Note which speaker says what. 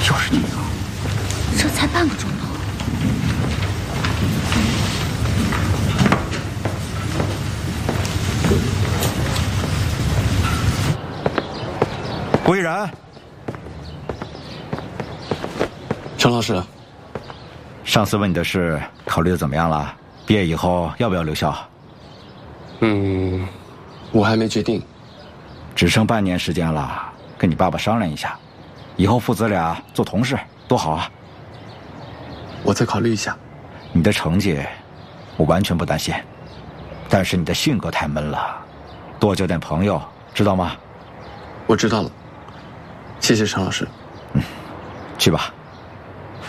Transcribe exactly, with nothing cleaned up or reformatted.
Speaker 1: 又是这个，
Speaker 2: 这才半个钟头。
Speaker 1: 魏然，
Speaker 3: 陈老师，
Speaker 1: 上次问你的事考虑的怎么样了？毕业以后要不要留校？
Speaker 3: 嗯，我还没决定。
Speaker 1: 只剩半年时间了，跟你爸爸商量一下，以后父子俩做同事多好啊！
Speaker 3: 我再考虑一下。
Speaker 1: 你的成绩，我完全不担心，但是你的性格太闷了，多交点朋友，知道吗？
Speaker 3: 我知道了，谢谢陈老师。
Speaker 1: 嗯，去吧。